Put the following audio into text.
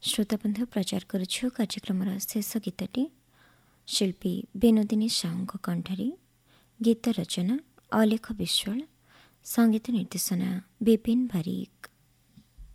ଶ୍ରୋତାବନ୍ଧୁ ପ୍ରଚାର କରୁଛୁ କାର୍ଯ୍ୟକ୍ରମର ଶେଷ ଗୀତଟି ଶିଳ୍ପୀ ବିନୋଦିନୀ ସାହୁଙ୍କ କଣ୍ଠରେ। ଗୀତ ରଚନା ଅଲେଖ ବିଶ୍ୱାଳ, ସଙ୍ଗୀତ ନିର୍ଦ୍ଦେଶନା ବିପିନ ବାରିକ।